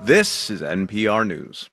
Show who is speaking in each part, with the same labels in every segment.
Speaker 1: This is NPR News.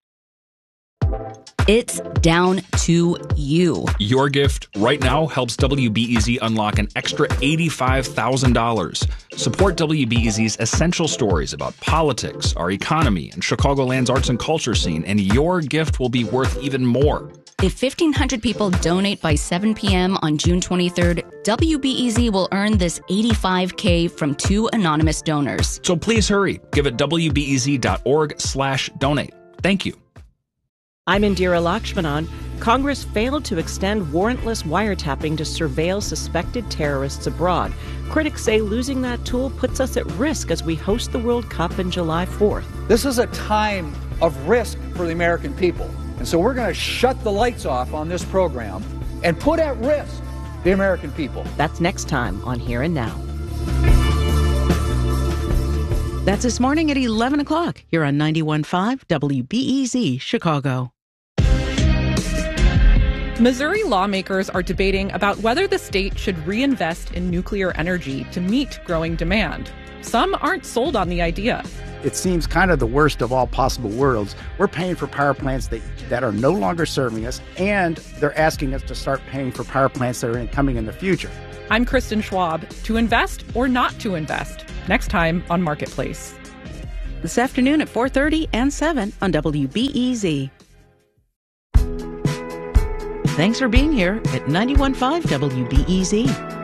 Speaker 2: It's down to you.
Speaker 3: Your gift right now helps WBEZ unlock an extra $85,000. Support WBEZ's essential stories about politics, our economy, and Chicagoland's arts and culture scene, and your gift will be worth even more.
Speaker 2: If 1,500 people donate by 7 p.m. on June 23rd, WBEZ will earn this $85K from 2 anonymous donors.
Speaker 3: So please hurry. Give at WBEZ.org/donate. Thank you.
Speaker 4: I'm Indira Lakshmanan. Congress failed to extend warrantless wiretapping to surveil suspected terrorists abroad. Critics say losing that tool puts us at risk as we host the World Cup on July 4th.
Speaker 5: This is a time of risk for the American people. And so we're going to shut the lights off on this program and put at risk the American people.
Speaker 4: That's next time on Here and Now.
Speaker 6: That's this morning at 11 o'clock here on 91.5 WBEZ Chicago.
Speaker 7: Missouri lawmakers are debating about whether the state should reinvest in nuclear energy to meet growing demand. Some aren't sold on the idea.
Speaker 8: It seems kind of the worst of all possible worlds. We're paying for power plants that are no longer serving us, and they're asking us to start paying for power plants that are coming in the future.
Speaker 7: I'm Kristen Schwab. To invest or not to invest? Next time on Marketplace.
Speaker 6: This afternoon at 4:30 and 7 on WBEZ. Thanks for being here at 91.5 WBEZ.